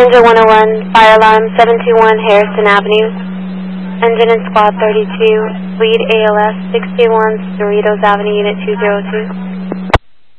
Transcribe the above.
Ranger 101, fire alarm 721 Harrison Avenue. Engine in squad 32, lead ALS 61, Cerritos Avenue, unit 202.